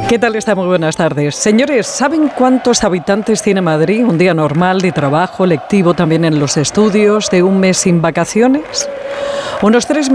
¿Qué tal está? Muy buenas tardes. Señores, ¿saben cuántos habitantes tiene Madrid? Un día normal de trabajo, lectivo también en los estudios, de un mes sin vacaciones. Unos 3